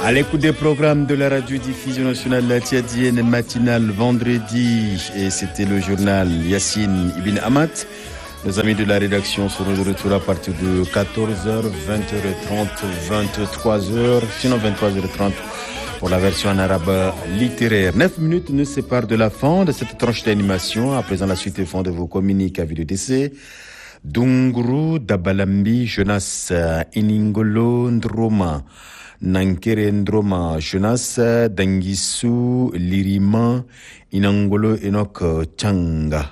À l'écoute des programmes de la radio-diffusion nationale la Tchadienne matinale vendredi, et c'était le journal Yassine Ibn Amat. Nos amis de la rédaction seront de retour à partir de 14h, 20h30, 23h, sinon 23h30 pour la version en arabe littéraire. 9 minutes nous séparent de la fin de cette tranche d'animation. À présent, la suite et fin de vos communiques à vidéo d'essai. Dunguru Dabalambi Jonas Iningolo Ndroma Nankere Ndroma Jonas Dangisu Lirima Inangolo Enok Changa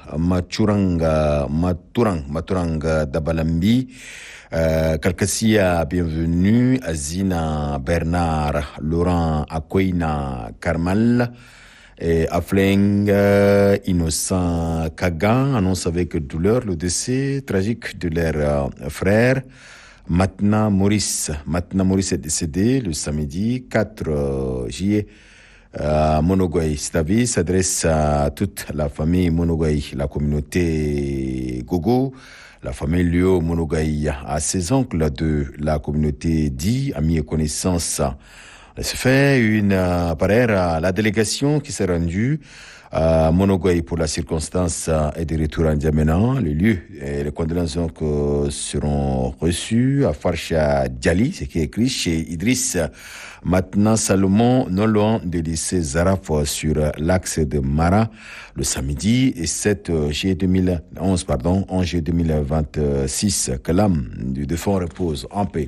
Maturanga Dabalambi Kalkassia bienvenue Azina Bernard Laurent Akoina Karmal et Afleng Innocent Kagan annonce avec douleur le décès tragique de leur frère. Matna Maurice est décédé le samedi 4 juillet à Monogwai. Cet avis s'adresse à toute la famille Monogwai, la communauté Gogo, la famille Lio Monogwai, à ses oncles de la communauté Di, amis et connaissances. C'est fait une à la délégation qui s'est rendue à Monogwai pour la circonstance et de retour en Djamena. Le lieu et les condoléances seront reçues à Farsha Djali, ce qui est écrit chez Idriss Matna Salomon, non loin du lycée Zaraf sur l'axe de Mara, le samedi 7 juillet 2011, 11 juillet 2026. Que l'âme du défunt repose en paix.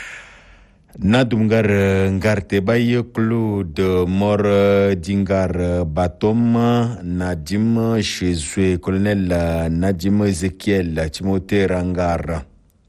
Nadumgar Ngarte Baye Claude Mor Dingar Batom Nadim chez colonel Nadim Ezekiel Timothée Rangar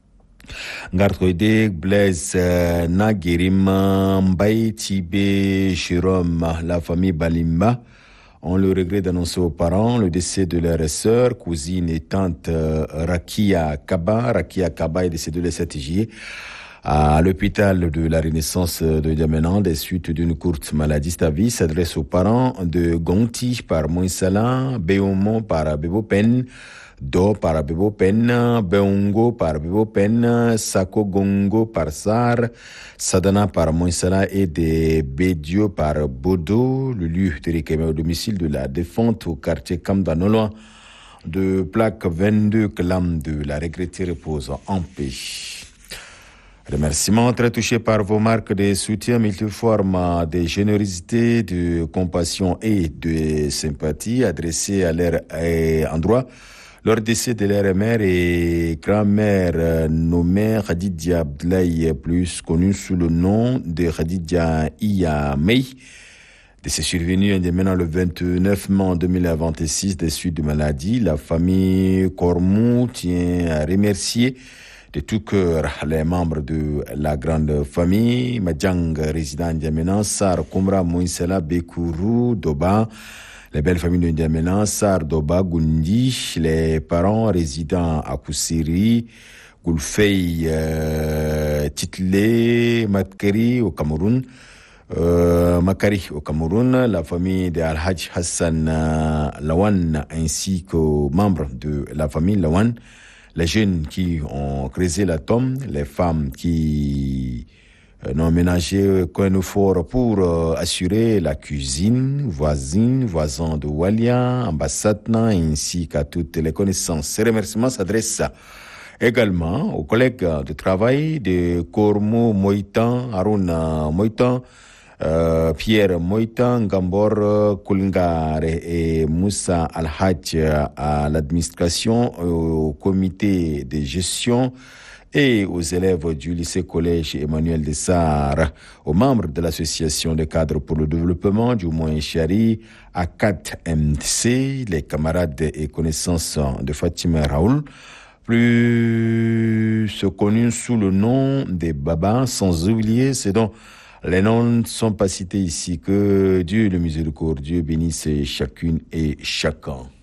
Ngartkoide Blaise Nagirim Mbaye Tibé Jérôme, la famille Balimba ont le regret d'annoncer aux parents le décès de leur sœur, cousine et tante Rakia Kaba. Rakia Kaba est décédée le 7 juillet à l'hôpital de la Renaissance de Djamena des suites d'une courte maladie. Cette avis s'adresse aux parents de Gonti par Moïsala, Béomont par Bebopen, Do par Bebopen, Beongo par Bebopen, Sako Gongo par Sar, Sadana par Moïsala et des Bédio par Bodo. Le lieu de réclamé au domicile de la défunte au quartier Kamdanoloa de plaque 22 que l'âme de la regrettée repose en paix. Remerciements très touchés par vos marques de soutien multiformes, de générosité, de compassion et de sympathie adressées à leur endroit. Lors décès de leur mère et grand-mère nommée Khadija Abdoulaye, plus connue sous le nom de Khadija Iya Mey. Décès survenu maintenant le 29 mai 2026 des suites de maladie. La famille Kormou tient à remercier de tout cœur les membres de la grande famille Madjang résident N'Djamena, Sar Koumra Moïsela Bekourou Doba, les belles familles de N'Djamena, Sar Doba Gundi, les parents résidant à Koussiri, Goulfei Titlé Matkari au Cameroun, Makari au Cameroun, la famille de Al-Hajj Hassan Lawan ainsi qu'aux membres de la famille Lawan, les jeunes qui ont creusé la tombe, les femmes qui n'ont ménagé qu'un effort pour assurer la cuisine, voisins de Walia, Ambassadna, ainsi qu'à toutes les connaissances. Ces remerciements s'adressent également aux collègues de travail de Kormo Moïtan, Aruna Moïtan, Pierre Moïtan, Gambor Koulingare et Moussa Al-Hajj à l'administration, au comité de gestion et aux élèves du lycée-collège Emmanuel Dessart, aux membres de l'association des cadres pour le développement du Moyen-Chari, ACAT MC, les camarades et connaissances de Fatima Raoul, plus connus sous le nom des Babas, sans oublier ces dont les noms ne sont pas cités ici. Que Dieu le miséricordieux bénisse chacune et chacun.